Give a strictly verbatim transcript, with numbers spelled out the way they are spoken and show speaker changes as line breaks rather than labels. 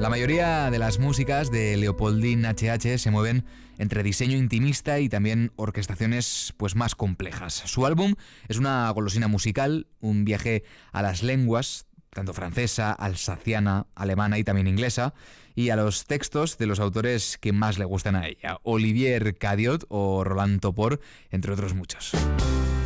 La mayoría de las músicas de Leopoldine H H se mueven entre diseño intimista y también orquestaciones pues más complejas. Su álbum es una golosina musical, un viaje a las lenguas, tanto francesa, alsaciana, alemana y también inglesa, y a los textos de los autores que más le gustan a ella, Olivier Cadiot o Roland Topor, entre otros muchos.